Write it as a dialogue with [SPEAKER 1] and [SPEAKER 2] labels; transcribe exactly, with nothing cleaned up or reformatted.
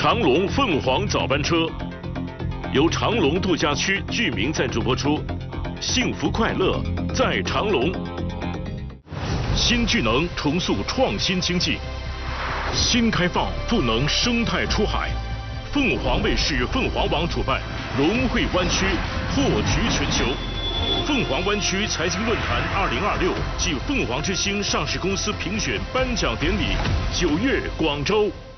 [SPEAKER 1] 长隆凤凰早班车由长隆度假区居民赞助播出，幸福快乐在长隆。新聚能重塑创新经济，新开放赋能生态出海。凤凰卫视凤凰网主办融汇湾区破局全球。凤凰湾区财经论坛二零二六暨凤凰之星上市公司评选颁奖典礼，九月广州。